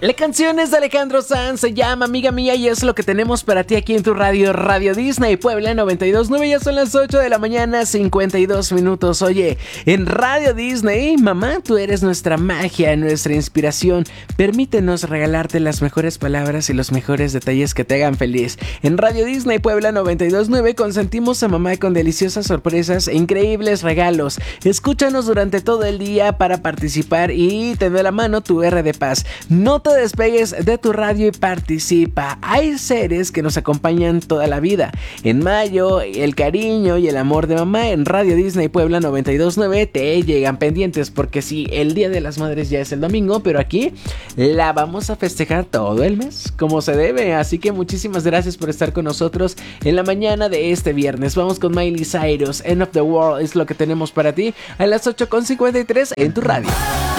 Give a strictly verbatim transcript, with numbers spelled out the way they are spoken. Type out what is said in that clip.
La canción es de Alejandro Sanz, se llama Amiga Mía y es lo que tenemos para ti aquí en tu radio, Radio Disney Puebla noventa y dos punto nueve. Ya son las ocho de la mañana, cincuenta y dos minutos. Oye, en Radio Disney, mamá, tú eres nuestra magia, nuestra inspiración. Permítenos regalarte las mejores palabras y los mejores detalles que te hagan feliz. En Radio Disney Puebla noventa y dos punto nueve consentimos a mamá con deliciosas sorpresas e increíbles regalos. Escúchanos durante todo el día para participar y te doy la mano tu R de Paz. No te despegues de tu radio y participa. Hay seres que nos acompañan toda la vida. En mayo, el cariño y el amor de mamá en Radio Disney Puebla noventa y dos punto nueve te llegan pendientes, porque sí, el Día de las Madres ya es el domingo, pero aquí la vamos a festejar todo el mes, como se debe. Así que muchísimas gracias por estar con nosotros en la mañana de este viernes. Vamos con Miley Cyrus, End of the World es lo que tenemos para ti a las ocho con cincuenta y tres en tu radio.